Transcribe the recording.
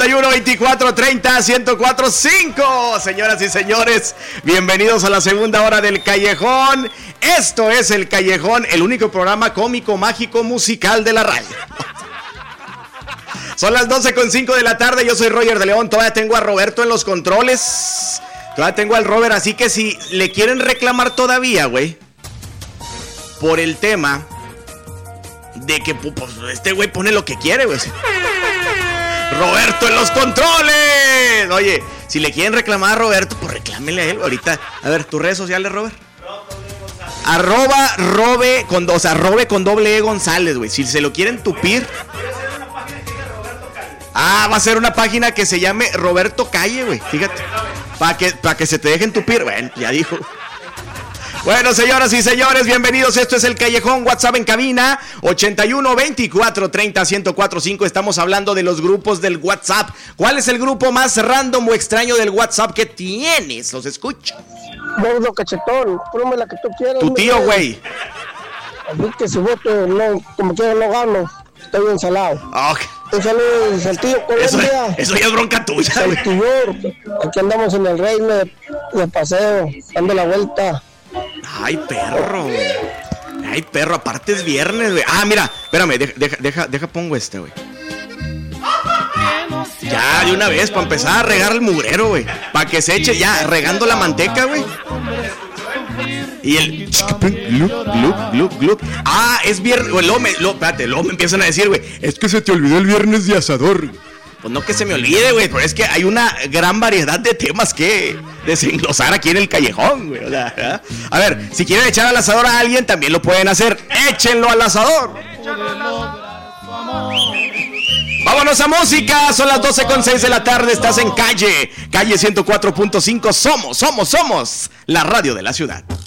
81-24-30-1045. Señoras y señores, bienvenidos a la segunda hora del Callejón. Esto es El Callejón, el único programa cómico, mágico, musical de la radio. Son las 12:05 de la tarde, yo soy Roger de León, todavía tengo a Roberto en los controles. Todavía tengo al Robert, así que si le quieren reclamar todavía, güey, por el tema de que pues, este güey pone lo que quiere, güey. Roberto en los controles. Oye, si le quieren reclamar a Roberto, pues reclámenle a él ahorita. A ver, tus redes sociales, Robert. Robe con doble E González, güey. Si se lo quieren tupir. Va a ser una página que se llame Roberto Calle, güey. Fíjate. Para que se te dejen tupir. Bueno, ya dijo. Bueno, señoras y señores, bienvenidos. Esto es El Callejón, WhatsApp en cabina 81-24-30-1045. Estamos hablando de los grupos del WhatsApp. ¿Cuál es el grupo más random o extraño del WhatsApp que tienes? Los escucho. Gordo cachetón, ponme la que tú quieras. Tu tío, güey. Así que si voto, no, como quiera no gano. Estoy bien salado. Okay. Un saludo de Saltillo, Colombia. Eso ya es bronca tuya, güey. Saltillo, aquí andamos en el reino de paseo, dando la vuelta. Ay, perro. Ay, perro, aparte es viernes, güey. Mira, espérame, deja pongo este, güey. Ya, de una vez, para empezar a regar el mugrero, güey. Para que se eche, ya, regando la manteca, güey. Y el glup. Es viernes. Luego me empiezan a decir, güey, es que se te olvidó el viernes de asador. Pues no que se me olvide, güey, pero es que hay una gran variedad de temas que desenglosar aquí en El Callejón, güey. O sea, a ver, si quieren echar al asador a alguien, también lo pueden hacer. ¡Échenlo al asador! Vámonos a música, son las 12:06 de la tarde, estás en calle 104.5, somos la radio de la ciudad.